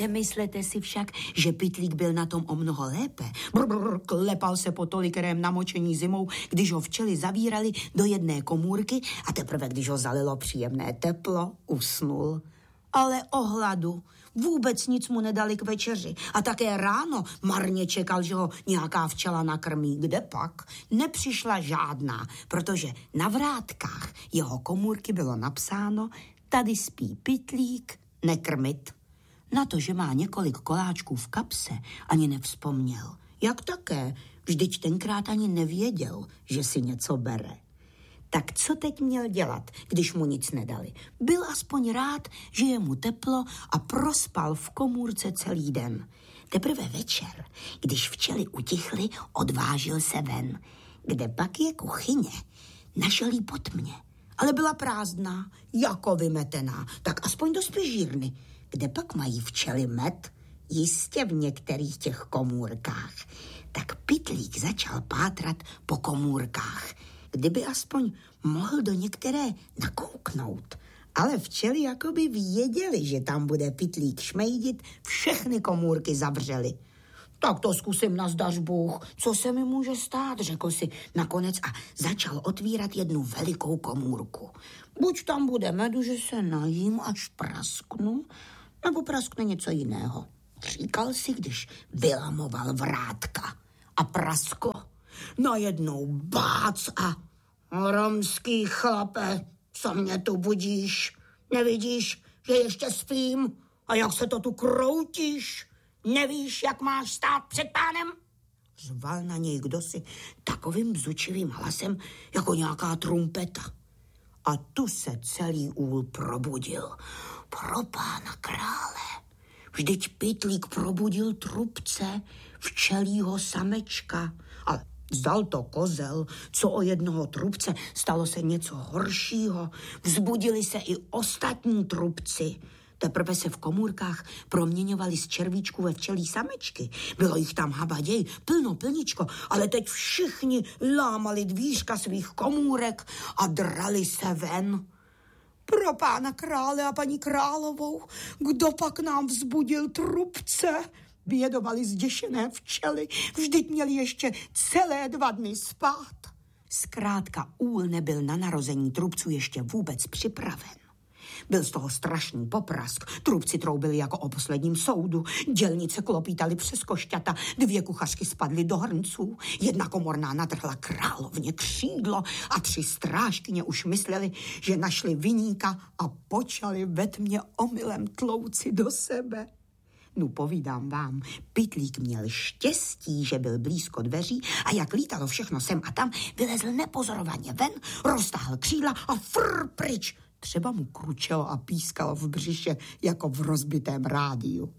Nemyslete si však, že Pytlík byl na tom o mnoho lépe. Klepal se po tolikerém namočení zimou, když ho včely zavírali do jedné komůrky a teprve, když ho zalilo příjemné teplo, usnul. Ale o hladu vůbec nic mu nedali k večeři a také ráno marně čekal, že ho nějaká včela nakrmí. Kde pak? Nepřišla žádná, protože na vrátkách jeho komůrky bylo napsáno: tady spí Pytlík, nekrmit. Na to, že má několik koláčků v kapse, ani nevzpomněl. Jak také? Vždyť tenkrát ani nevěděl, že si něco bere. Tak co teď měl dělat, když mu nic nedali? Byl aspoň rád, že je mu teplo a prospal v komůrce celý den. Teprve večer, když včely utichly, odvážil se ven. Kde pak je kuchyně? Našel jí po tmě, ale byla prázdná, jako vymetená, tak aspoň do spižírny. Kde pak mají včely med? Jistě v některých těch komůrkách. Tak Pytlík začal pátrat po komůrkách. Kdyby aspoň mohl do některé nakouknout. Ale včely jakoby věděli, že tam bude Pytlík šmejdit, všechny komůrky zavřely. Tak to zkusím nazdař Bůh, co se mi může stát, řekl si nakonec a začal otvírat jednu velikou komůrku. Buď tam bude medu, že se najím, až prasknu, nebo praskne něco jiného. Říkal si, když vylamoval vrátka a prasklo. Najednou bác a romský chlape, co mě tu budíš? Nevidíš, že ještě spím? A jak se to tu kroutíš? Nevíš, jak máš stát před pánem? Řval na něj kdosi takovým bzučivým hlasem, jako nějaká trumpeta. A tu se celý úl probudil. Pro pána krále. Vždyť Pytlík probudil trubce včelího samečka. Ale vzdal to kozel, co o jednoho trubce stalo se něco horšího. Vzbudili se i ostatní trubci. Teprve se v komůrkách proměňovali z červíčků ve včelí samečky. Bylo jich tam habaděj, plničko, ale teď všichni lámali dvířka svých komůrek a drali se ven. Pro pána krále a paní královou, kdo pak nám vzbudil trubce? Bědovali zděšené včely, vždyť měli ještě celé 2 dny spát. Zkrátka úl nebyl na narození trubců ještě vůbec připraven. Byl z toho strašný poprask, trubci troubili jako o posledním soudu, dělnice klopítaly přes košťata, 2 kuchařky spadly do hrnců, 1 komorná natrhla královně křídlo a 3 strážkyně už mysleli, že našli viníka a počali ve tmě omylem tlouci do sebe. No povídám vám, Pytlík měl štěstí, že byl blízko dveří a jak lítalo všechno sem a tam, vylezl nepozorovaně ven, roztáhl křídla a frr pryč. Třeba mu kručelo a pískalo v břiše jako v rozbitém rádiu.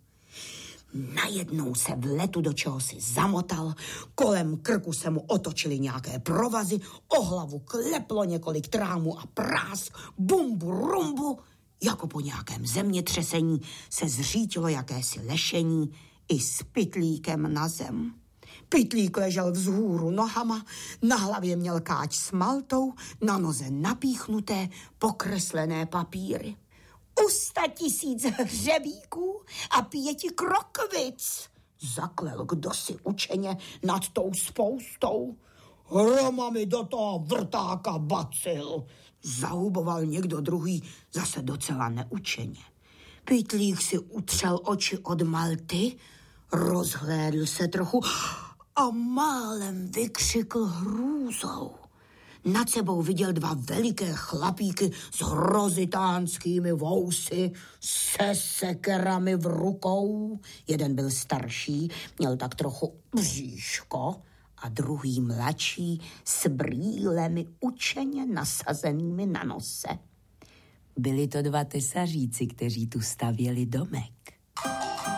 Najednou se v letu do čeho si zamotal, kolem krku se mu otočily nějaké provazy, o hlavu kleplo několik trámů a prásk, bumbu, rumbu. Jako po nějakém zemětřesení se zřítilo jakési lešení i s Pytlíkem na zem. Pytlík ležel vzhůru nohama, na hlavě měl káč s maltou, na noze napíchnuté, pokreslené papíry. U 100 000 hřebíků a 5 krokvic, zaklel kdosi učeně nad tou spoustou. Hroma mi do toho vrtáka bacil, zahuboval někdo druhý, zase docela neučeně. Pytlík si utřel oči od malty, rozhlédl se trochu a málem vykřikl hrůzou. Nad sebou viděl 2 veliké chlapíky s hrozitánskými vousy, se sekerami v rukou. Jeden byl starší, měl tak trochu bříško, a druhý mladší s brýlemi učeně nasazenými na nose. Byli to 2 tesaříci, kteří tu stavěli domek.